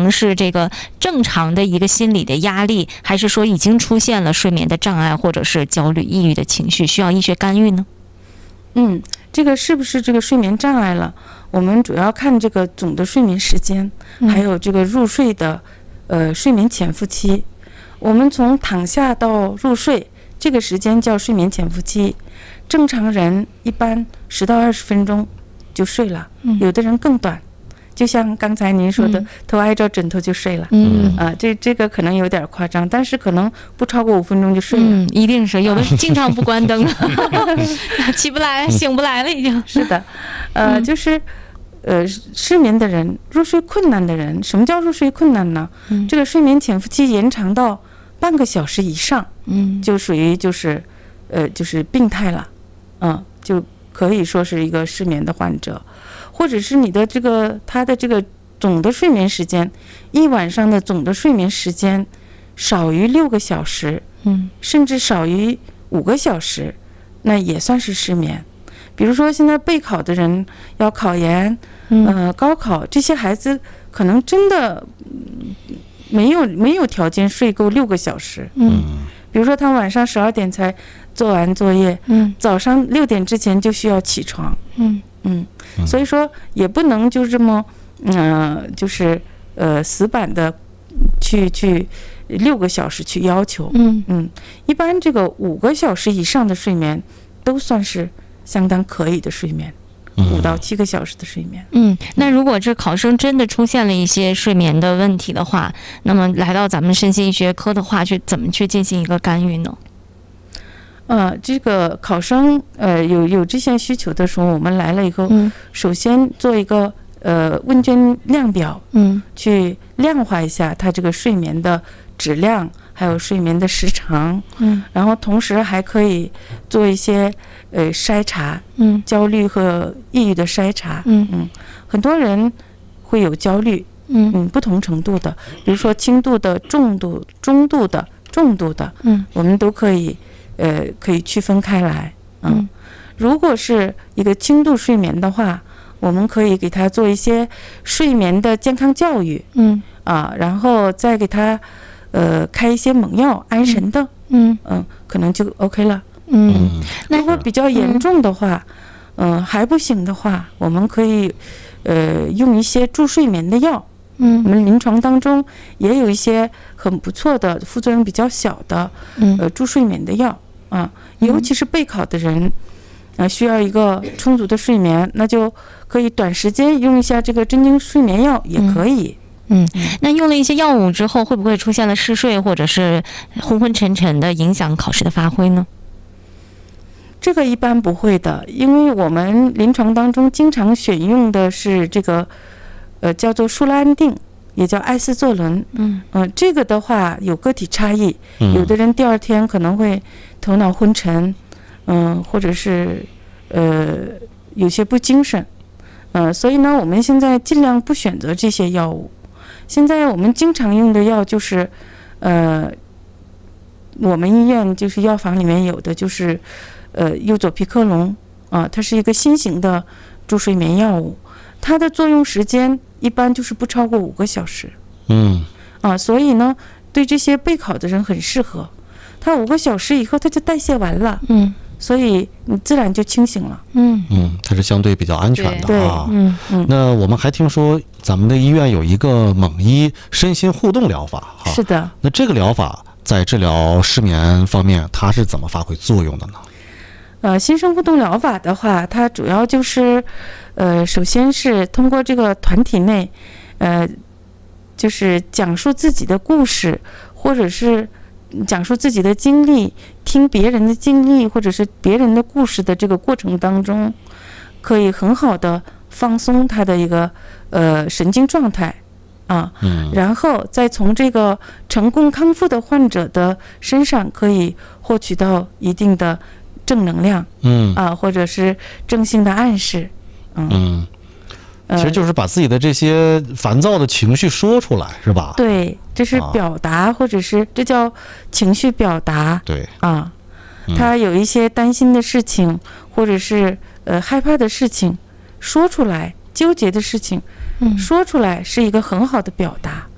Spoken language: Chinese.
能是这个正常的一个心理的压力，还是说已经出现了睡眠的障碍或者是焦虑、抑郁的情绪，需要医学干预呢？ 这个是不是这个睡眠障碍了？我们主要看这个总的睡眠时间，还有这个入睡的睡眠潜伏期。我们从躺下到入睡这个时间叫睡眠潜伏期，正常人一般10到20分钟就睡了，有的人更短。就像刚才您说的，头挨着枕头就睡了，这个可能有点夸张，但是可能不超过5分钟就睡了， 一定是有的经常不关灯起不来，醒不来了已经。 是的，就是失眠的人、入睡困难的人，什么叫入睡困难呢？这个睡眠潜伏期延长到半个小时以上，就属于就是病态了，就可以说是一个失眠的患者。或者是你的他的这个总的睡眠时间，一晚上的总的睡眠时间少于6个小时，甚至少于5个小时，那也算是失眠。比如说现在备考的人要考研，高考，这些孩子可能真的没有条件睡够6个小时，比如说他晚上12点才做完作业，早上6点之前就需要起床，所以说也不能就这么死板的去6个小时去要求，一般这个5个小时以上的睡眠都算是相当可以的睡眠，5到7个小时的睡眠。 那如果这考生真的出现了一些睡眠的问题的话，那么来到咱们身心医学科的话，怎么去进行一个干预呢？ 这个考生有这些需求的时候，我们来了以后，首先做一个问卷量表，去量化一下他这个睡眠的质量，还有睡眠的时长，然后同时还可以做一些筛查，焦虑和抑郁的筛查，很多人会有焦虑，不同程度的，比如说轻度的、重度、中度的、重度的，我们都可以区分开来，如果是一个轻度睡眠的话，我们可以给他做一些睡眠的健康教育，然后再给他开一些猛药、安神的，可能就 OK 了。如果比较严重的话，还不行的话，我们可以用一些助睡眠的药。我们临床当中也有一些很不错的、副作用比较小的助睡眠的药尤其是备考的人需要一个充足的睡眠，那就可以短时间用一下这个镇静睡眠药也可以。 那用了一些药物之后，会不会出现了嗜睡或者是昏昏沉沉的，影响考试的发挥呢？ 这个一般不会的，因为我们临床当中经常选用的是这个叫做舒拉安定，也叫艾司唑仑。这个的话有个体差异，有的人第2天可能会头脑昏沉，或者是有些不精神，所以呢，我们现在尽量不选择这些药物。现在我们经常用的药就是我们医院就是药房里面有的就是右佐匹克隆它是一个新型的助睡眠药物，它的作用时间一般就是不超过5个小时。所以呢，对这些备考的人很适合。它5个小时以后它就代谢完了，所以你自然就清醒了。 它是相对比较安全的啊。那我们还听说咱们的医院有一个猛医身心互动疗法哈。 是的。 那这个疗法在治疗失眠方面，它是怎么发挥作用的呢？ 心身互动疗法的话，它主要就是首先是通过这个团体内就是讲述自己的故事，或者是讲述自己的经历，听别人的经历或者是别人的故事的这个过程当中，可以很好的放松他的一个神经状态然后再从这个成功康复的患者的身上可以获取到一定的正能量或者是正性的暗示其实就是把自己的这些烦躁的情绪说出来，是吧？ 对，这是表达，或者是这叫情绪表达。 对他有一些担心的事情，或者是害怕的事情，说出来，纠结的事情，说出来是一个很好的表达。